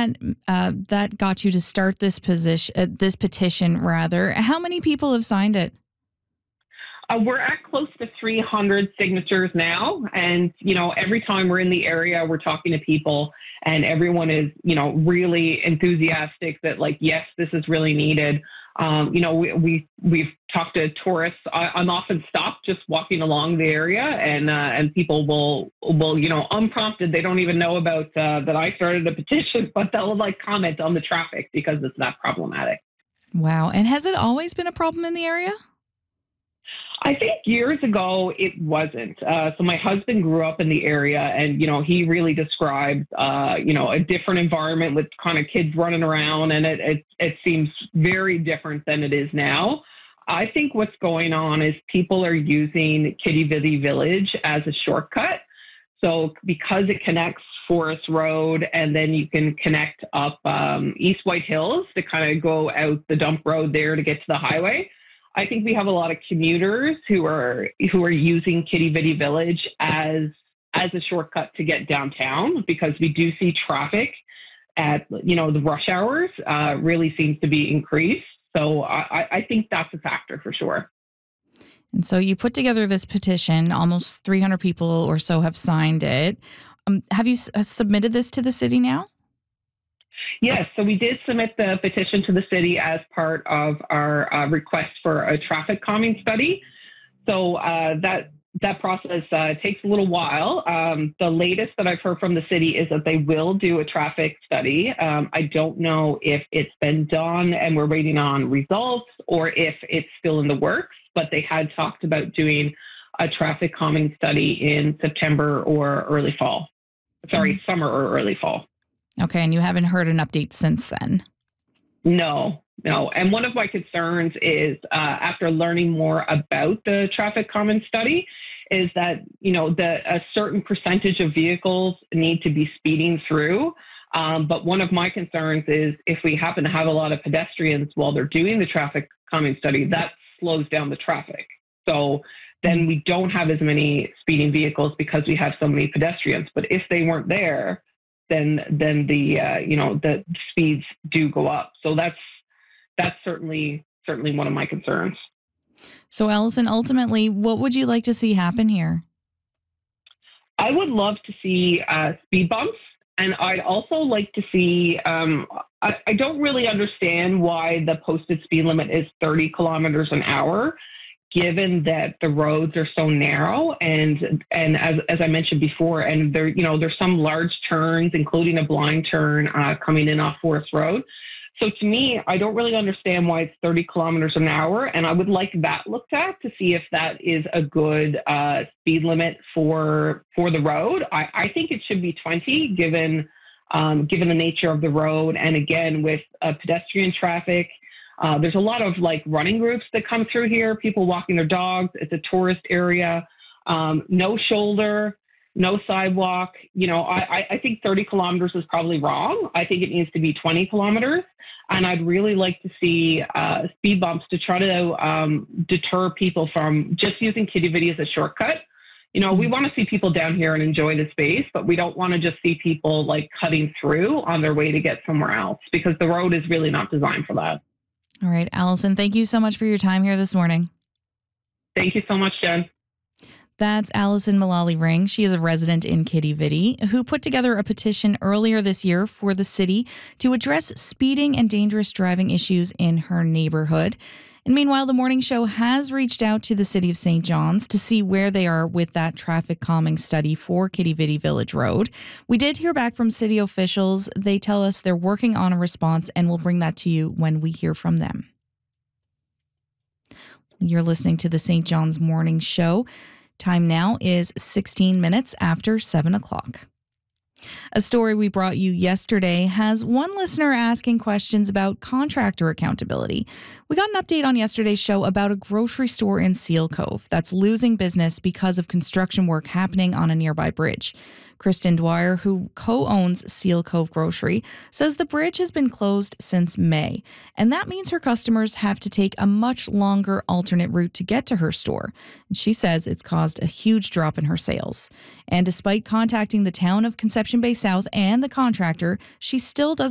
that got you to start this petition rather. How many people have signed it? We're at close to 300 signatures now. And, every time we're in the area, we're talking to people and everyone is, really enthusiastic that yes, this is really needed. We've talked to tourists. I'm often stopped just walking along the area and people will, unprompted, they don't even know about that I started a petition, but they'll comment on the traffic because it's that problematic. Wow. And has it always been a problem in the area? I think years ago it wasn't. So my husband grew up in the area and, he really described, a different environment with kind of kids running around and it seems very different than it is now. I think what's going on is people are using Quidi Vidi Village as a shortcut. So because it connects Forest Road and then you can connect up East White Hills to kind of go out the dump road there to get to the highway. I think we have a lot of commuters who are using Quidi Vidi Village as a shortcut to get downtown because we do see traffic at the rush hours really seems to be increased. So I think that's a factor for sure. And so you put together this petition. Almost 300 people or so have signed it. Have you submitted this to the city now? Yes, so we did submit the petition to the city as part of our request for a traffic calming study. So that process takes a little while. The latest that I've heard from the city is that they will do a traffic study. I don't know if it's been done and we're waiting on results or if it's still in the works, but they had talked about doing a traffic calming study in September or early fall. Summer or early fall. Okay, and you haven't heard an update since then? No. And one of my concerns is after learning more about the traffic calming study is that, a certain percentage of vehicles need to be speeding through. But one of my concerns is if we happen to have a lot of pedestrians while they're doing the traffic calming study, that slows down the traffic. So then we don't have as many speeding vehicles because we have so many pedestrians. But if they weren't there, then the speeds do go up. So that's certainly one of my concerns. So Allison, ultimately, what would you like to see happen here? I would love to see speed bumps, and I'd also like to see. I don't really understand why the posted speed limit is 30 kilometers an hour, given that the roads are so narrow and as I mentioned before, and there's some large turns, including a blind turn coming in off Forest Road. So to me, I don't really understand why it's 30 kilometers an hour. And I would like that looked at to see if that is a good speed limit for the road. I think it should be 20 given the nature of the road. And again, with pedestrian traffic, there's a lot of running groups that come through here, people walking their dogs. It's a tourist area, no shoulder, no sidewalk. I think 30 kilometers is probably wrong. I think it needs to be 20 kilometers. And I'd really like to see speed bumps to try to deter people from just using Quidi Vidi as a shortcut. We want to see people down here and enjoy the space, but we don't want to just see people cutting through on their way to get somewhere else because the road is really not designed for that. All right, Allison, thank you so much for your time here this morning. Thank you so much, Jen. That's Allison Mullally Ring. She is a resident in Quidi Vidi who put together a petition earlier this year for the city to address speeding and dangerous driving issues in her neighborhood. And meanwhile, the morning show has reached out to the city of St. John's to see where they are with that traffic calming study for Quidi Vidi Village Road. We did hear back from city officials. They tell us they're working on a response, and we'll bring that to you when we hear from them. You're listening to the St. John's Morning Show. Time now is 16 minutes after 7 o'clock. A story we brought you yesterday has one listener asking questions about contractor accountability. We got an update on yesterday's show about a grocery store in Seal Cove that's losing business because of construction work happening on a nearby bridge. Kristen Dwyer, who co-owns Seal Cove Grocery, says the bridge has been closed since May, and that means her customers have to take a much longer alternate route to get to her store. And she says it's caused a huge drop in her sales. And despite contacting the town of Conception Bay South and the contractor, she still doesn't